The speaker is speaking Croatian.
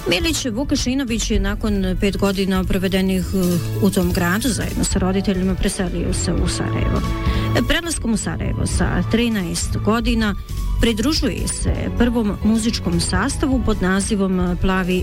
Milić Vukašinović je nakon 5 godina provedenih u tom gradu zajedno sa roditeljima preselio se u Sarajevo. Prelaskom u Sarajevo sa 13 godina pridružuje se prvom muzičkom sastavu pod nazivom Plavi